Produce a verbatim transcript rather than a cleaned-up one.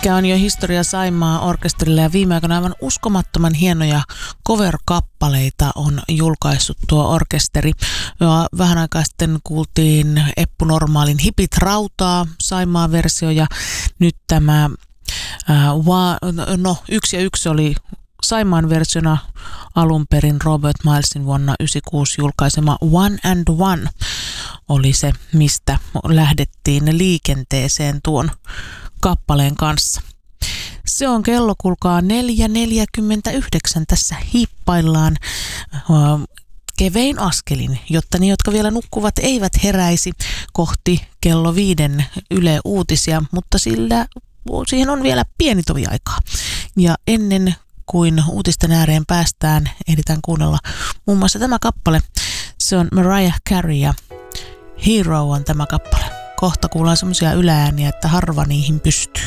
Pitkä on jo historia Saimaa orkesterille ja viime aikoina aivan uskomattoman hienoja cover-kappaleita on julkaissut tuo orkesteri. Ja vähän aikaa sitten kuultiin Eppu Normaalin Hipit rautaa Saimaa versio ja nyt tämä ää, va, no yksi ja yksi oli Saimaan versiona alun perin Robert Milesin vuonna yhdeksänkymmentäkuusi julkaisema One and One oli se, mistä lähdettiin liikenteeseen tuon kappaleen kanssa. Se on kello, kuulkaa, neljä neljäkymmentäyhdeksän. Tässä hiippaillaan kevein askelin, jotta ne, jotka vielä nukkuvat, eivät heräisi kohti kello viiden Yle Uutisia, mutta sillä siihen on vielä pieni tovi aikaa. Ja ennen kuin uutisten ääreen päästään, ehditään kuunnella muun muassa tämä kappale. Se on Mariah Carey ja Hero on tämä kappale. Kohta kuullaan semmoisia yläääniä, että harva niihin pystyy.